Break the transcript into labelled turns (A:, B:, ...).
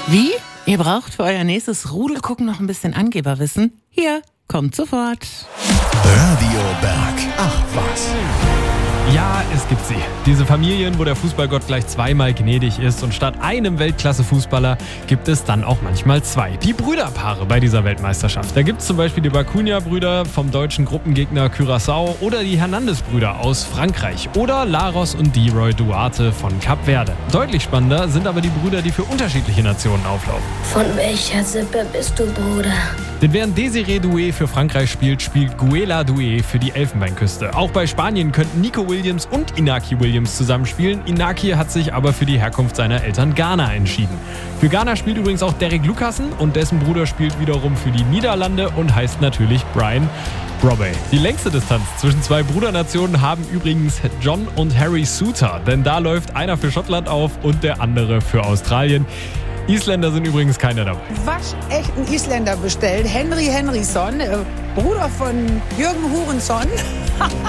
A: Wie? Ihr braucht für euer nächstes Rudelgucken noch ein bisschen Angeberwissen? Ihr braucht für euer nächstes Rudelgucken noch ein bisschen Angeberwissen? Hier, kommt sofort.
B: Radio Berg. Ach was.
C: Ja, es gibt sie. Diese Familien, wo der Fußballgott gleich zweimal gnädig ist und statt einem Weltklasse-Fußballer gibt es dann auch manchmal zwei. Die Brüderpaare bei dieser Weltmeisterschaft. Da gibt es zum Beispiel die Bacuna-Brüder vom deutschen Gruppengegner Curaçao oder die Hernandez-Brüder aus Frankreich oder Laros und Leroy Duarte von Kap Verde. Deutlich spannender sind aber die Brüder, die für unterschiedliche Nationen auflaufen.
D: Von welcher Sippe bist du, Bruder?
C: Denn während Desiré Doué für Frankreich spielt Guela Doué für die Elfenbeinküste. Auch bei Spanien könnten Nico Williams und Inaki Williams zusammenspielen. Inaki hat sich aber für die Herkunft seiner Eltern Ghana entschieden. Für Ghana spielt übrigens auch Derek Lucassen und dessen Bruder spielt wiederum für die Niederlande und heißt natürlich Brian Brobey. Die längste Distanz zwischen zwei Brudernationen haben übrigens John und Harry Souttar, denn da läuft einer für Schottland auf und der andere für Australien. Isländer sind übrigens keiner dabei.
E: Waschechten Isländer bestellt. Henry Henriksson, Bruder von Jürgen Hurenson.